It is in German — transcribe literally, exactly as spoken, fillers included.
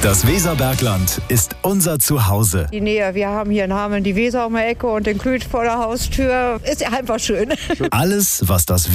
Das Weserbergland ist unser Zuhause. Die Nähe, wir haben hier in Hameln die Weser um die Ecke und den Klüt vor der Haustür. Ist ja einfach schön. Alles, was das